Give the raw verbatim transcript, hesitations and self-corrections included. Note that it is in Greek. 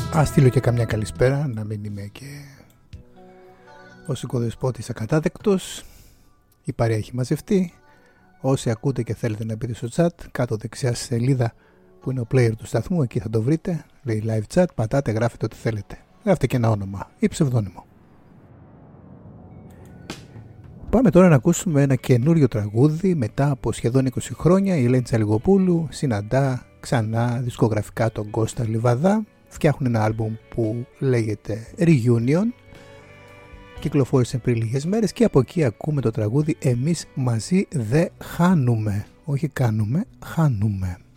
Ας στείλω και καμιά καλησπέρα, να μην είμαι και ο σηκωδεσπότης ακατάδεκτος. Η παρέα έχει μαζευτεί. Όσοι ακούτε και θέλετε να μπείτε στο chat, κάτω δεξιά στη σελίδα που είναι ο player του σταθμού, εκεί θα το βρείτε. Λέει live chat, πατάτε, γράφετε ό,τι θέλετε. Γράφετε και ένα όνομα ή ψευδόνυμο. Πάμε τώρα να ακούσουμε ένα καινούριο τραγούδι. Μετά από σχεδόν είκοσι χρόνια η Ελένη Τσαλιγοπούλου συναντά ξανά δισκογραφικά τον Κώστα Λιβαδά. Φτιάχνουν ένα άλμπουμ που λέγεται Reunion. Κυκλοφόρησε πριν λίγες μέρες και από εκεί ακούμε το τραγούδι «Εμείς μαζί δε χάνουμε». Όχι κάνουμε, χάνουμε.